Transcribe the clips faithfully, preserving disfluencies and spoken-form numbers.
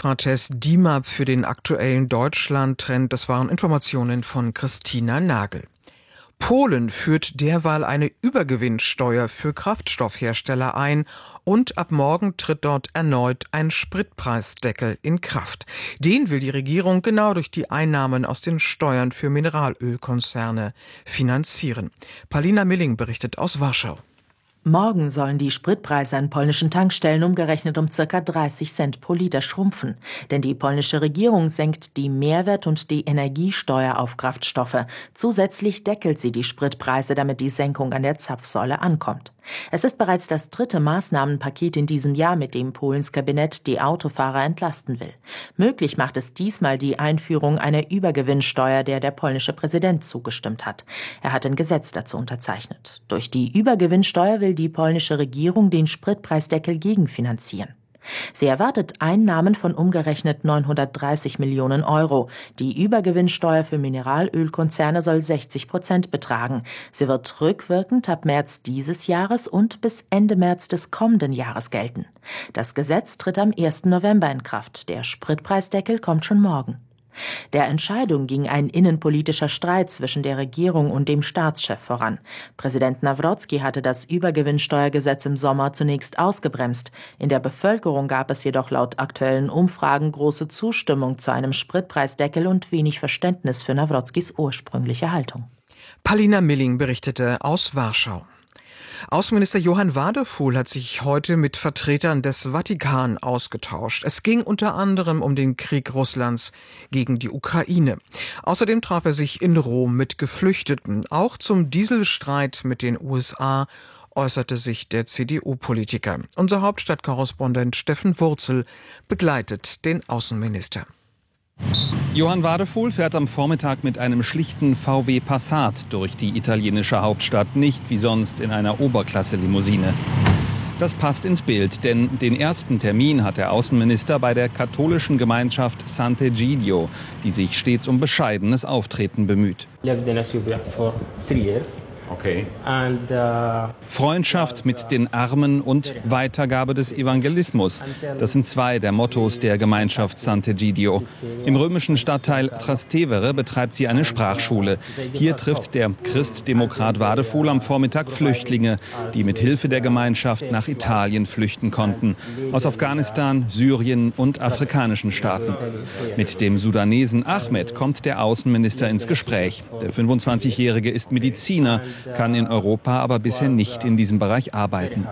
Efrates D I M A P für den aktuellen Deutschland-Trend. Das waren Informationen von Christina Nagel. Polen führt derweil eine Übergewinnsteuer für Kraftstoffhersteller ein und ab morgen tritt dort erneut ein Spritpreisdeckel in Kraft. Den will die Regierung genau durch die Einnahmen aus den Steuern für Mineralölkonzerne finanzieren. Paulina Milling berichtet aus Warschau. Morgen sollen die Spritpreise an polnischen Tankstellen umgerechnet um ca. dreißig Cent pro Liter schrumpfen. Denn die polnische Regierung senkt die Mehrwert- und die Energiesteuer auf Kraftstoffe. Zusätzlich deckelt sie die Spritpreise, damit die Senkung an der Zapfsäule ankommt. Es ist bereits das dritte Maßnahmenpaket in diesem Jahr, mit dem Polens Kabinett die Autofahrer entlasten will. Möglich macht es diesmal die Einführung einer Übergewinnsteuer, der der polnische Präsident zugestimmt hat. Er hat ein Gesetz dazu unterzeichnet. Durch die Übergewinnsteuer will die polnische Regierung den Spritpreisdeckel gegenfinanzieren. Sie erwartet Einnahmen von umgerechnet neunhundertdreißig Millionen Euro. Die Übergewinnsteuer für Mineralölkonzerne soll sechzig Prozent betragen. Sie wird rückwirkend ab März dieses Jahres und bis Ende März des kommenden Jahres gelten. Das Gesetz tritt am ersten November in Kraft. Der Spritpreisdeckel kommt schon morgen. Der Entscheidung ging ein innenpolitischer Streit zwischen der Regierung und dem Staatschef voran. Präsident Nawrocki hatte das Übergewinnsteuergesetz im Sommer zunächst ausgebremst. In der Bevölkerung gab es jedoch laut aktuellen Umfragen große Zustimmung zu einem Spritpreisdeckel und wenig Verständnis für Nawrockis ursprüngliche Haltung. Paulina Milling berichtete aus Warschau. Außenminister Johann Wadefuhl hat sich heute mit Vertretern des Vatikan ausgetauscht. Es ging unter anderem um den Krieg Russlands gegen die Ukraine. Außerdem traf er sich in Rom mit Geflüchteten. Auch zum Dieselstreit mit den U S A äußerte sich der C D U-Politiker. Unser Hauptstadtkorrespondent Steffen Wurzel begleitet den Außenminister. Johann Wadefuhl fährt am Vormittag mit einem schlichten V W Passat durch die italienische Hauptstadt, nicht wie sonst in einer Oberklasse-Limousine. Das passt ins Bild, denn den ersten Termin hat der Außenminister bei der katholischen Gemeinschaft Sant'Egidio, die sich stets um bescheidenes Auftreten bemüht. Okay. And, uh, Freundschaft mit den Armen und Weitergabe des Evangelismus. Das sind zwei der Mottos der Gemeinschaft Sant'Egidio. Im römischen Stadtteil Trastevere betreibt sie eine Sprachschule. Hier trifft der Christdemokrat Wadefuhl am Vormittag Flüchtlinge, die mit Hilfe der Gemeinschaft nach Italien flüchten konnten. Aus Afghanistan, Syrien und afrikanischen Staaten. Mit dem Sudanesen Ahmed kommt der Außenminister ins Gespräch. Der fünfundzwanzigjährige ist Mediziner, kann in Europa aber bisher nicht in diesem Bereich arbeiten.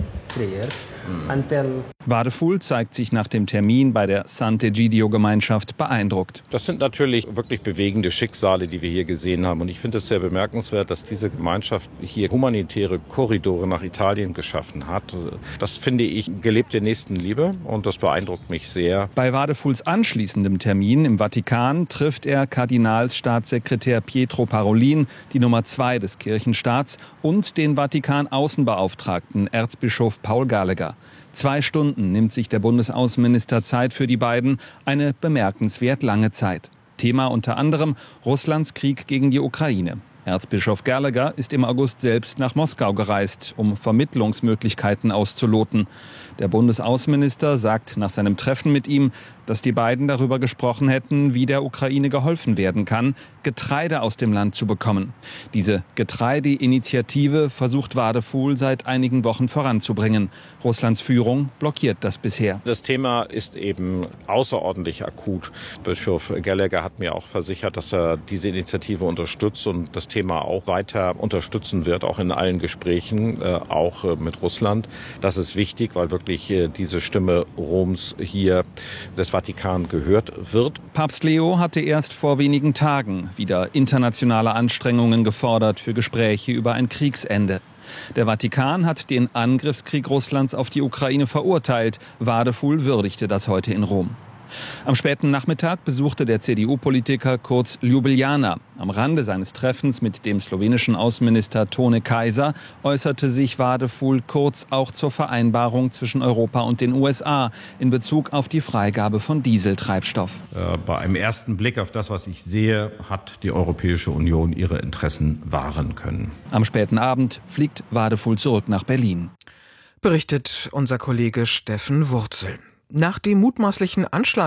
Wadefuhl zeigt sich nach dem Termin bei der Sant'Egidio-Gemeinschaft beeindruckt. Das sind natürlich wirklich bewegende Schicksale, die wir hier gesehen haben. Und ich finde es sehr bemerkenswert, dass diese Gemeinschaft hier humanitäre Korridore nach Italien geschaffen hat. Das finde ich gelebte Nächstenliebe und das beeindruckt mich sehr. Bei Wadefuhls anschließendem Termin im Vatikan trifft er Kardinalsstaatssekretär Pietro Parolin, die Nummer zwei des Kirchenstaats, und den Vatikan-Außenbeauftragten Erzbischof Paul Gallagher. Zwei Stunden nimmt sich der Bundesaußenminister Zeit für die beiden, eine bemerkenswert lange Zeit. Thema unter anderem Russlands Krieg gegen die Ukraine. Erzbischof Gallagher ist im August selbst nach Moskau gereist, um Vermittlungsmöglichkeiten auszuloten. Der Bundesaußenminister sagt nach seinem Treffen mit ihm, dass die beiden darüber gesprochen hätten, wie der Ukraine geholfen werden kann, Getreide aus dem Land zu bekommen. Diese Getreideinitiative versucht Wadefuhl seit einigen Wochen voranzubringen. Russlands Führung blockiert das bisher. Das Thema ist eben außerordentlich akut. Bischof Gallagher hat mir auch versichert, dass er diese Initiative unterstützt und das Thema auch weiter unterstützen wird, auch in allen Gesprächen, äh, auch äh, mit Russland. Das ist wichtig, weil wirklich äh, diese Stimme Roms hier des Vatikan gehört wird. Papst Leo hatte erst vor wenigen Tagen wieder internationale Anstrengungen gefordert für Gespräche über ein Kriegsende. Der Vatikan hat den Angriffskrieg Russlands auf die Ukraine verurteilt. Wadefuhl würdigte das heute in Rom. Am späten Nachmittag besuchte der C D U-Politiker kurz Ljubljana. Am Rande seines Treffens mit dem slowenischen Außenminister Tone Kaiser äußerte sich Wadefuhl kurz auch zur Vereinbarung zwischen Europa und den U S A in Bezug auf die Freigabe von Dieseltreibstoff. Bei einem ersten Blick auf das, was ich sehe, hat die Europäische Union ihre Interessen wahren können. Am späten Abend fliegt Wadefuhl zurück nach Berlin. Berichtet unser Kollege Steffen Wurzel. Nach dem mutmaßlichen Anschlag